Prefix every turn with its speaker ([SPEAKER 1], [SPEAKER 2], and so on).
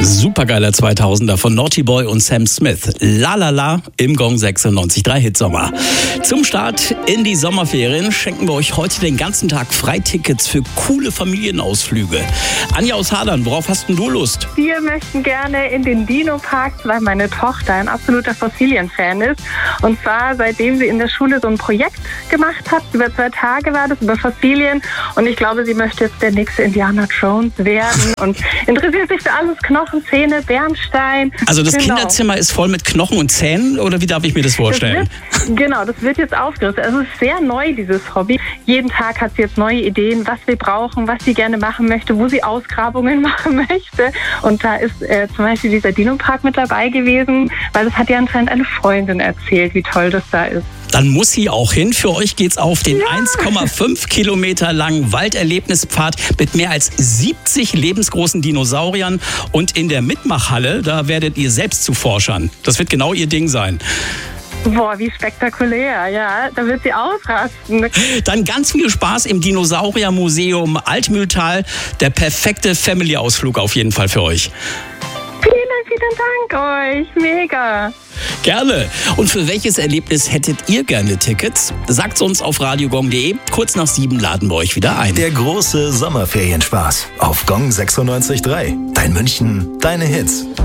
[SPEAKER 1] Supergeiler 2000er von Naughty Boy und Sam Smith. La la la im Gong 96.3 Hitsommer. Zum Start in die Sommerferien schenken wir euch heute den ganzen Tag Freitickets für coole Familienausflüge. Anja aus Hadern, worauf hast denn du Lust?
[SPEAKER 2] Wir möchten gerne in den Dino-Park, weil meine Tochter ein absoluter Fossilien-Fan ist. Und zwar seitdem sie in der Schule so ein Projekt gemacht hat. Über 2 Tage war das, über Fossilien. Und ich glaube, sie möchte jetzt der nächste Indiana Jones werden und interessiert sich für alles: Knochen, Zähne, Bernstein.
[SPEAKER 1] Also das Kinderzimmer ist voll mit Knochen und Zähnen, oder wie darf ich mir das vorstellen?
[SPEAKER 2] Das wird jetzt aufgerissen. Also es ist sehr neu, dieses Hobby. Jeden Tag hat sie jetzt neue Ideen, was wir brauchen, was sie gerne machen möchte, wo sie Ausgrabungen machen möchte. Und da ist zum Beispiel dieser Dino-Park mit dabei gewesen, weil das hat ja anscheinend eine Freundin erzählt, wie toll das da ist.
[SPEAKER 1] Dann muss sie auch hin. Für euch geht's auf den 1,5 Kilometer langen Walderlebnispfad mit mehr als 70 lebensgroßen Dinosauriern. Und in der Mitmachhalle, da werdet ihr selbst zu Forschern. Das wird genau ihr Ding sein.
[SPEAKER 2] Boah, wie spektakulär, ja. Da wird sie ausrasten.
[SPEAKER 1] Dann ganz viel Spaß im Dinosauriermuseum Altmühltal. Der perfekte Family-Ausflug auf jeden Fall für euch.
[SPEAKER 2] Vielen Dank euch. Mega.
[SPEAKER 1] Gerne. Und für welches Erlebnis hättet ihr gerne Tickets? Sagt's uns auf radiogong.de. Kurz nach 7 laden wir euch wieder ein.
[SPEAKER 3] Der große Sommerferienspaß auf Gong 96.3. Dein München, deine Hits.